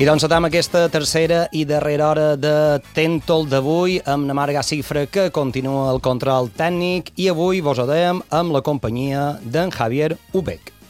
I doncs atem aquesta tercera i darrera hora de Tentol d'avui amb na Marga Cifra, que continua el control tècnic, i avui vos ho dèiem amb la companyia d'en Javier Ubech.